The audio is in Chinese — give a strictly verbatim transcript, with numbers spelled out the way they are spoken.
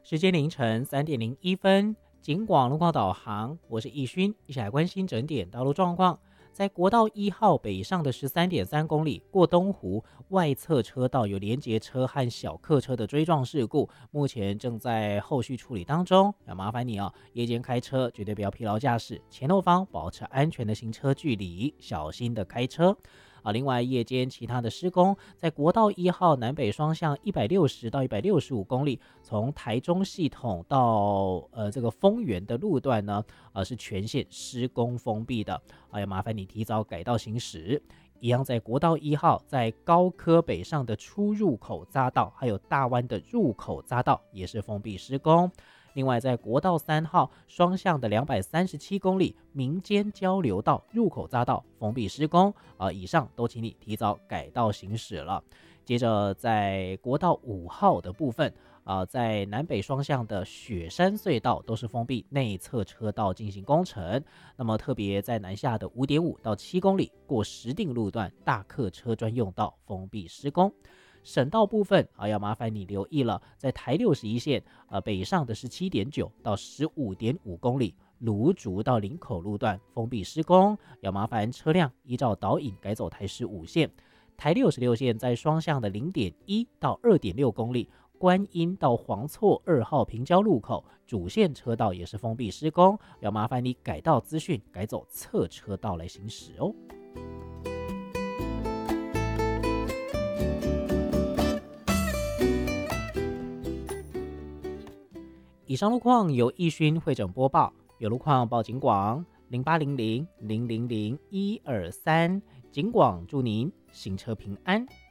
时间凌晨三点零一分，警广路况导航，我是易勋，一起来关心整点道路状况。在国道一号北上的十三点三公里过东湖外侧车道有连结车和小客车的追撞事故，目前正在后续处理当中。要麻烦你哦，夜间开车绝对不要疲劳驾驶，前后方保持安全的行车距离，小心的开车。啊，另外夜间其他的施工，在国道一号南北双向一百六十到一百六十五公里，从台中系统到呃这个丰原的路段呢，呃是全线施工封闭的，啊，要麻烦你提早改道行驶。一样在国道一号，在高科北上的出入口匝道，还有大湾的入口匝道也是封闭施工。另外，在国道三号双向的两百三十七公里民间交流道入口匝道封闭施工，呃，以上都请你提早改道行驶了。接着，在国道五号的部分，呃，在南北双向的雪山隧道都是封闭内侧车道进行工程。那么，特别在南下的五点五到七公里过石碇路段大客车专用道封闭施工。省道部分啊，要麻烦你留意了，在台六十一线，呃，北上的十七点九到十五点五公里，芦竹到林口路段封闭施工，要麻烦车辆依照导引改走台十五线。台六十六线在双向的零点一到二点六公里，观音到黄厝二号平交路口主线车道也是封闭施工，要麻烦你改道资讯，改走侧车道来行驶哦。以上路况由易勋会诊播报，有路况报警广零八零零零零零一二三，警广祝您行车平安。